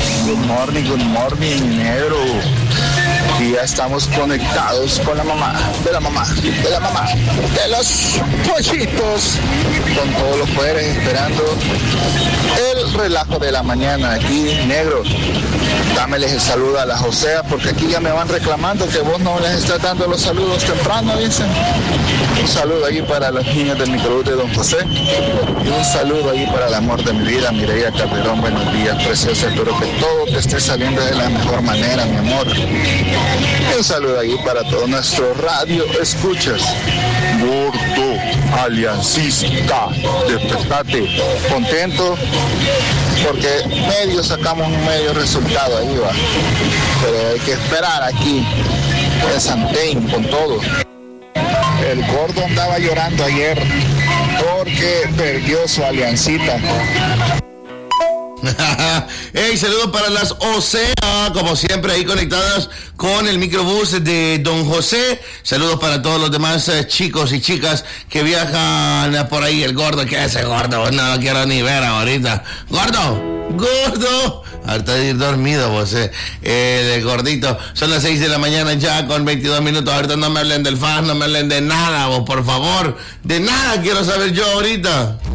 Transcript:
Good morning, negro. Y ya estamos conectados con la mamá, de los pollitos, con todos los poderes, esperando el relajo de la mañana aquí, negro. Dámeles el saludo a la Josea, porque aquí ya me van reclamando que vos no les estás dando los saludos temprano, dicen. Un saludo ahí para los niños del microbús de Don José. Y un saludo ahí para el amor de mi vida, Mireya Calderón. Buenos días, preciosa. Espero que todo te esté saliendo de la mejor manera, mi amor. Y un saludo ahí para todo nuestro radio escuchas. Gordo, aliancista, despertate. Contento porque sacamos un medio resultado ahí, va. Pero hay que esperar aquí en Santein con todo. El gordo andaba llorando ayer porque perdió su aliancita. Hey, saludos para las Osea, como siempre ahí conectadas con el microbús de Don José. Saludos para todos los demás chicos y chicas que viajan por ahí. El gordo, ¿qué es ese gordo? No lo quiero ni ver ahorita. Gordo, ahorita de ir dormido vos, el gordito. Son las 6 de la mañana ya con 22 minutos. Ahorita no me hablen del FAS, no me hablen de nada vos, por favor. De nada quiero saber yo ahorita.